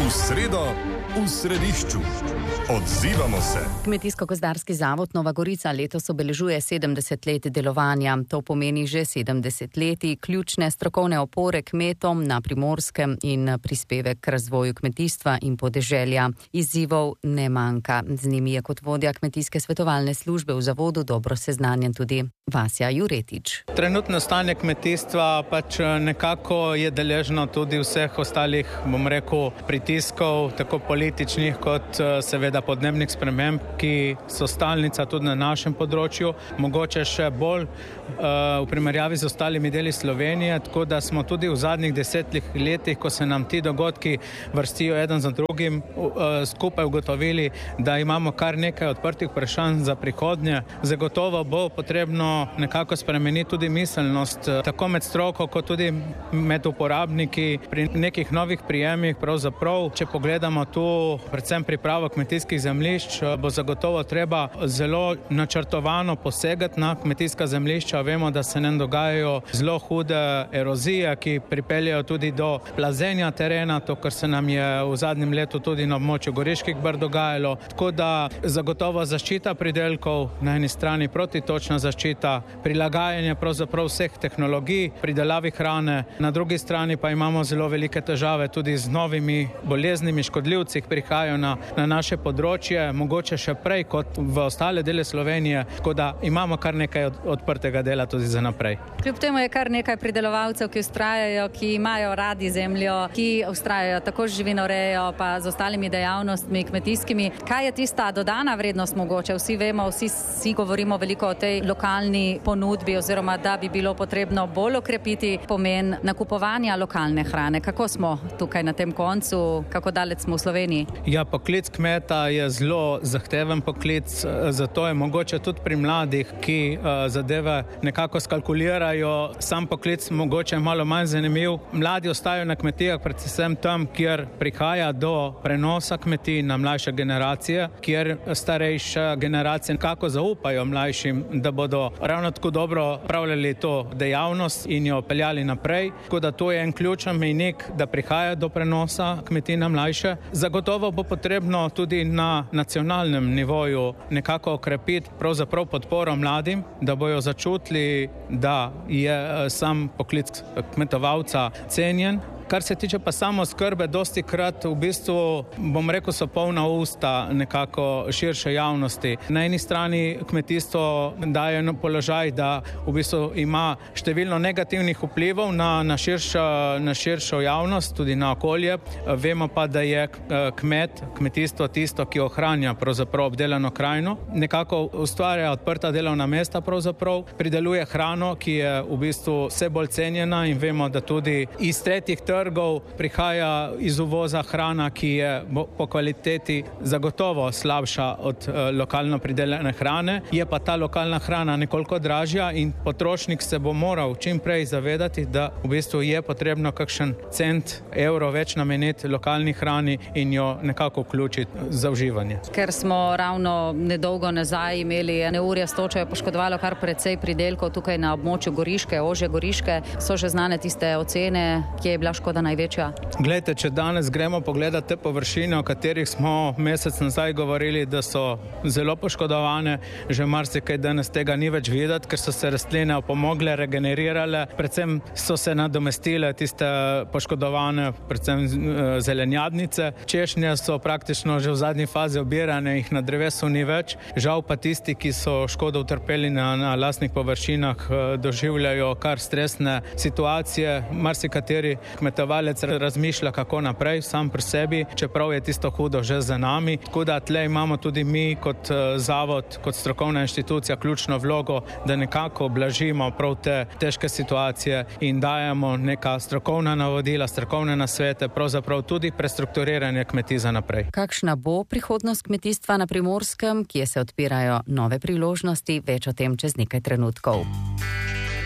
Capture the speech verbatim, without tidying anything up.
V sredo v središču. Odzivamo se. Kmetijsko-gozdarski zavod Nova Gorica letos obeležuje sedemdeset let delovanja. To pomeni že sedemdeset letij ključne strokovne opore kmetom na Primorskem in prispevek k razvoju kmetijstva in podeželja. Izzivov ne manjka. Z njimi je kot vodja kmetijske svetovalne službe v zavodu dobro seznanjen tudi Vasja Juretič. Trenutno stanje kmetijstva pač nekako je deležno tudi vseh ostalih, bom rekel, pritiskov, tako političnih kot seveda podnebnih sprememb, ki so stalnica tudi na našem področju, mogoče še bolj uh, v primerjavi z ostalimi deli Slovenije, tako da smo tudi v zadnjih desetih letih, ko se nam ti dogodki vrstijo eden za drugim, uh, skupaj ugotovili, da imamo kar nekaj odprtih vprašanj za prihodnje. Zagotovo bo potrebno nekako spremeniti tudi miselnost, tako med stroko, kot tudi med uporabniki pri nekih novih prijemih. Pravzaprav, če pogledamo tu predvsem pripravo kmetijskih zemljišč, bo zagotovo treba zelo načrtovano posegati na kmetijska zemljišča. Vemo, da se nam dogajajo zelo hude erozije, ki pripeljajo tudi do plazenja terena, to, kar se nam je v zadnjem letu tudi na območju Goriških brd dogajalo. Tako da zagotovo zaščita pridelkov, na eni strani protitočna zaščita, prilagajanje pravzaprav vseh tehnologij, pridelavi hrane, na drugi strani pa imamo zelo velike težave tudi z novimi boleznimi, škodljivci, ki prihajajo na, na naše področje, mogoče še prej kot v ostale dele Slovenije, tako da imamo kar nekaj od, odprtega dela tudi za naprej. Kljub temu je kar nekaj pridelovalcev, ki vztrajajo, ki imajo radi zemljo, ki vztrajajo tako z živinorejo, pa z ostalimi dejavnostmi kmetijskimi. Kaj je tista dodana vrednost mogoče? Vsi vemo, vsi, vsi govorimo veliko o tej lokalni ponudbi, oziroma da bi bilo potrebno bolj okrepiti pomen nakupovanja lokalne hrane. Kako smo tukaj na tem koncu? Kako daleč smo v Sloveniji? Ja, poklic kmeta je zelo zahteven poklic, zato je mogoče tudi pri mladih, ki uh, zadeve nekako skalkulirajo, sam poklic mogoče malo manj zanimiv. Mladi ostajajo na kmetijah predvsem tam, kjer prihaja do prenosa kmetij na mlajše generacije, kjer starejša generacija nekako zaupajo mlajšim, da bodo ravno tako dobro pravljali to dejavnost in jo peljali naprej. Tako da to je en ključen mejnik, da prihaja do prenosa kmetij na mlajše. Zagotovo bo potrebno tudi na nacionalnem nivoju nekako okrepiti pravzaprav podporo mladim, da bojo začutili, da je sam poklic kmetovalca cenjen. Kar se tiče pa samo skrbe, dosti krat v bistvu, bom rekel, so polna usta nekako širše javnosti. Na eni strani kmetijstvo daje na položaj, da v bistvu ima številno negativnih vplivov na, na, širšo, na širšo javnost, tudi na okolje. Vemo pa, da je kmet, kmetijstvo tisto, ki ohranja pravzaprav obdelano krajino, nekako ustvarja odprta delovna mesta pravzaprav, prideluje hrano, ki je v bistvu vse bolj cenjena in vemo, da tudi iz tretjih trgov trgov prihaja iz uvoza hrana, ki je po kvaliteti zagotovo slabša od uh, lokalno pridelane hrane. Je pa ta lokalna hrana nekoliko dražja in potrošnik se bo moral čim prej zavedati, da v bistvu je potrebno kakšen cent, evro več nameniti lokalni hrani in jo nekako vključiti za uživanje. Ker smo ravno nedolgo nazaj imeli neurje s točo, je poškodovalo kar precej pridelkov tukaj na območju Goriške, ožje Goriške. So že znane tiste ocene, kje je bila škoda največja? Glejte, če danes gremo pogledati te površine, o katerih smo mesec nazaj govorili, da so zelo poškodovane, že marsikaj danes tega ni več videti, ker so se rastline opomogle, regenerirale, predvsem so se nadomestile tiste poškodovane, predvsem zelenjadnice. Češnje so praktično že v zadnji fazi obirane, jih na drevesu ni več. Žal pa tisti, ki so škodo utrpeli na, na lastnih površinah, doživljajo kar stresne situacije. Marsikateri kmetovalec razmišlja, kako naprej, sam pri sebi, čeprav je tisto hudo že za nami. Tako da tle imamo tudi mi kot zavod, kot strokovna inštitucija ključno vlogo, da nekako blažimo prav te težke situacije in dajemo neka strokovna navodila, strokovne nasvete, pravzaprav tudi prestrukturiranje kmetij za naprej. Kakšna bo prihodnost kmetijstva na Primorskem, kje se odpirajo nove priložnosti, več o tem čez nekaj trenutkov.